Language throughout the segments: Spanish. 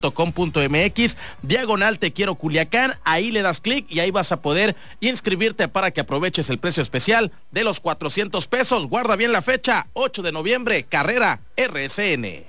.com.mx, diagonal Te Quiero Culiacán, ahí le das clic y ahí vas a poder inscribirte para que aproveches el precio especial de los 400 pesos. Guarda bien la fecha, 8 de noviembre, carrera RSN.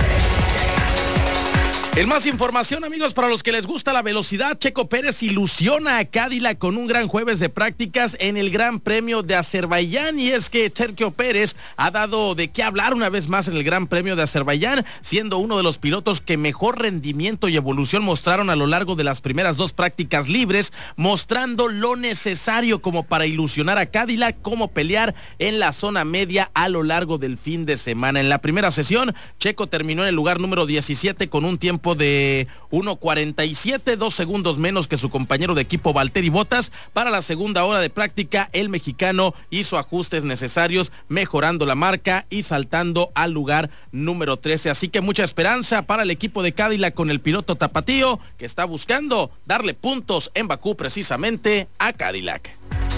En más información, amigos, para los que les gusta la velocidad, Checo Pérez ilusiona a Cadillac con un gran jueves de prácticas en el Gran Premio de Azerbaiyán, y es que Checo Pérez ha dado de qué hablar una vez más en el Gran Premio de Azerbaiyán, siendo uno de los pilotos que mejor rendimiento y evolución mostraron a lo largo de las primeras dos prácticas libres, mostrando lo necesario como para ilusionar a Cadillac, como pelear en la zona media a lo largo del fin de semana. En la primera sesión, Checo terminó en el lugar número 17 con un tiempo de 1:47, 2 segundos menos que su compañero de equipo Valtteri Bottas. Para la segunda hora de práctica, el mexicano hizo ajustes necesarios, mejorando la marca y saltando al lugar número 13. Así que mucha esperanza para el equipo de Cadillac con el piloto tapatío, que está buscando darle puntos en Bakú precisamente a Cadillac.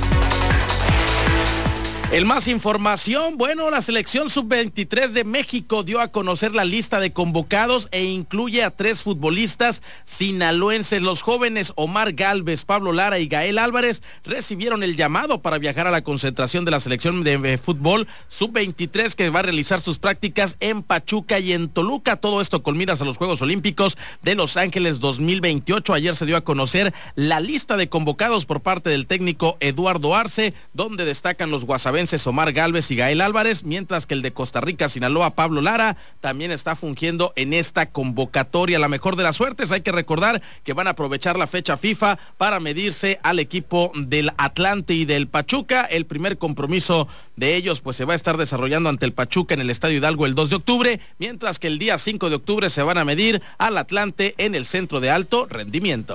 En más información, bueno, la selección sub-23 de México dio a conocer la lista de convocados e incluye a 3 futbolistas sinaloenses. Los jóvenes Omar Galvez, Pablo Lara y Gael Álvarez recibieron el llamado para viajar a la concentración de la selección de fútbol sub-23, que va a realizar sus prácticas en Pachuca y en Toluca. Todo esto con miras a los Juegos Olímpicos de Los Ángeles 2028. Ayer se dio a conocer la lista de convocados por parte del técnico Eduardo Arce, donde destacan los guasavenses Omar Galvez y Gael Álvarez, mientras que el de Costa Rica, Sinaloa, Pablo Lara, también está fungiendo en esta convocatoria. La mejor de las suertes. Hay que recordar que van a aprovechar la fecha FIFA para medirse al equipo del Atlante y del Pachuca. El primer compromiso de ellos pues se va a estar desarrollando ante el Pachuca en el Estadio Hidalgo el 2 de octubre, mientras que el día 5 de octubre se van a medir al Atlante en el Centro de Alto Rendimiento.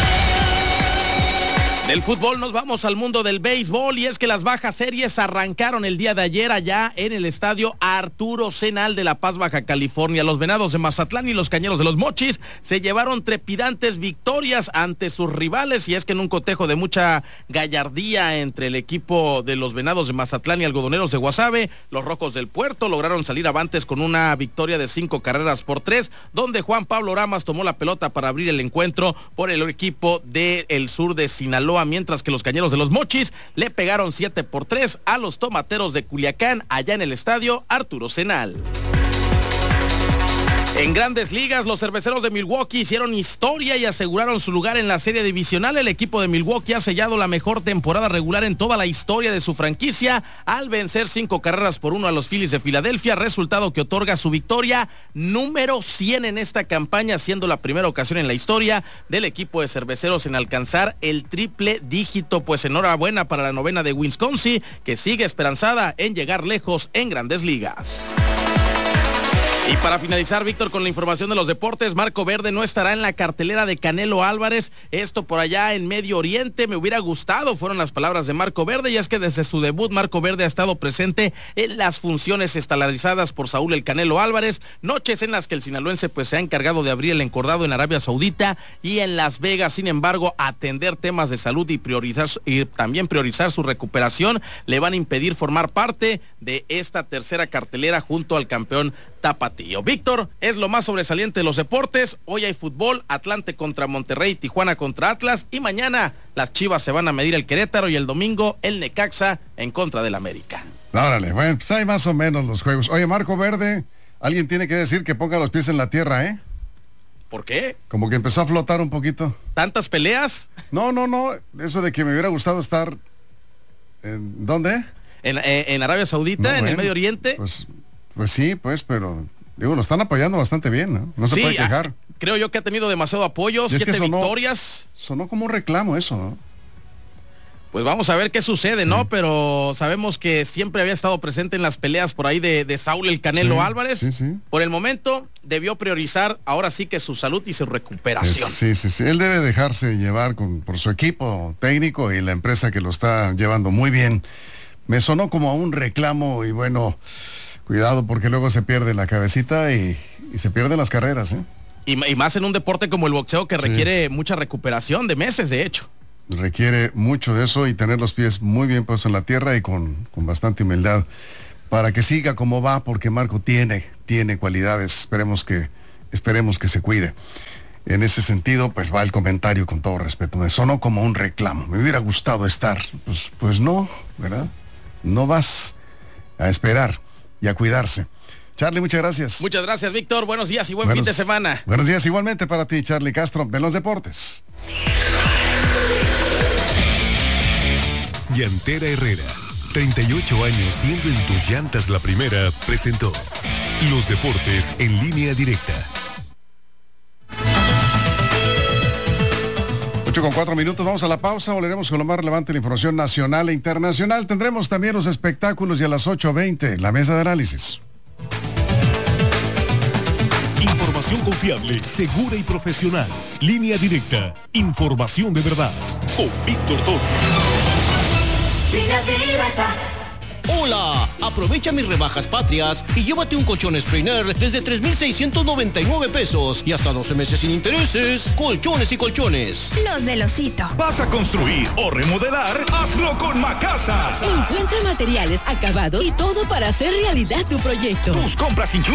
Del fútbol nos vamos al mundo del béisbol, y es que las bajas series arrancaron el día de ayer allá en el estadio Arturo Senal de La Paz, Baja California. Los Venados de Mazatlán y los Cañeros de los Mochis se llevaron trepidantes victorias ante sus rivales, y es que en un cotejo de mucha gallardía entre el equipo de los Venados de Mazatlán y Algodoneros de Guasave, los Rojos del Puerto lograron salir avantes con una victoria de 5-3, donde Juan Pablo Ramas tomó la pelota para abrir el encuentro por el equipo del sur de Sinaloa, mientras que los Cañeros de los Mochis le pegaron 7-3 a los Tomateros de Culiacán allá en el estadio Arturo Senal. En Grandes Ligas, los Cerveceros de Milwaukee hicieron historia y aseguraron su lugar en la serie divisional. El equipo de Milwaukee ha sellado la mejor temporada regular en toda la historia de su franquicia al vencer 5-1 a los Phillies de Filadelfia, resultado que otorga su victoria número 100 en esta campaña, siendo la primera ocasión en la historia del equipo de Cerveceros en alcanzar el triple dígito. Pues enhorabuena para la novena de Wisconsin, que sigue esperanzada en llegar lejos en Grandes Ligas. Y para finalizar, Víctor, con la información de los deportes, Marco Verde no estará en la cartelera de Canelo Álvarez, esto por allá en Medio Oriente. Me hubiera gustado, fueron las palabras de Marco Verde, y es que desde su debut Marco Verde ha estado presente en las funciones estelarizadas por Saúl El Canelo Álvarez, noches en las que el sinaloense pues se ha encargado de abrir el encordado en Arabia Saudita y en Las Vegas. Sin embargo, atender temas de salud y también priorizar su recuperación le van a impedir formar parte de esta tercera cartelera junto al campeón tapatío. Víctor, es lo más sobresaliente de los deportes. Hoy hay fútbol, Atlante contra Monterrey, Tijuana contra Atlas, y mañana las Chivas se van a medir el Querétaro, y el domingo el Necaxa en contra del América. Órale, bueno, pues hay más o menos los juegos. Oye, Marco Verde, alguien tiene que decir que ponga los pies en la tierra, ¿eh? ¿Por qué? Como que empezó a flotar un poquito. ¿Tantas peleas? No, eso de que me hubiera gustado estar ¿en dónde? En Arabia Saudita, en el Medio Oriente. Pues sí, pero digo, lo están apoyando bastante bien, ¿no? No se puede quejar. Creo yo que ha tenido demasiado apoyo, 7 victorias. Sonó como un reclamo eso, ¿no? Pues vamos a ver qué sucede, sí, ¿no? Pero sabemos que siempre había estado presente en las peleas por ahí de Saúl El Canelo Álvarez. Sí. Por el momento debió priorizar ahora sí que su salud y su recuperación. Sí. Él debe dejarse llevar por su equipo técnico y la empresa que lo está llevando muy bien. Me sonó como a un reclamo, y bueno, cuidado porque luego se pierde la cabecita y se pierden las carreras, ¿eh? Y más en un deporte como el boxeo, que requiere mucha recuperación, de meses de hecho. Requiere mucho de eso, y tener los pies muy bien puestos en la tierra y con bastante humildad para que siga como va, porque Marco tiene cualidades. Esperemos que esperemos que se cuide. En ese sentido, pues va el comentario con todo respeto. Me sonó como un reclamo. Me hubiera gustado estar. Pues no, ¿verdad? No vas a esperar y a cuidarse. Charlie, muchas gracias. Muchas gracias, Víctor. Buenos días y buen fin de semana. Buenos días igualmente para ti, Charlie Castro, de los deportes. Llantera Herrera, 38 años siendo en tus llantas la primera, presentó Los Deportes en Línea Directa. 8:04, vamos a la pausa, volveremos con lo más relevante de la información nacional e internacional. Tendremos también los espectáculos y a las 8:20, la mesa de análisis. Información confiable, segura y profesional. Línea Directa, información de verdad. Con Víctor Toro. Línea Directa. Hola, aprovecha mis rebajas patrias y llévate un colchón Spreiner desde 3,699 pesos y hasta 12 meses sin intereses. Colchones y colchones. Los del Osito. ¿Vas a construir o remodelar? ¡Hazlo con Macasas! Encuentra materiales, acabados y todo para hacer realidad tu proyecto. Tus compras incluyen